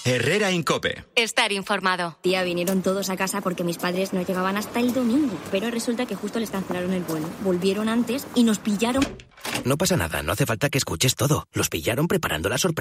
Herrera Incope. Estar informado. Tía, vinieron todos a casa porque mis padres no llegaban hasta el domingo. Pero resulta que justo les cancelaron el vuelo. Volvieron antes y nos pillaron. No pasa nada, no hace falta que escuches todo. Los pillaron preparando la sorpresa.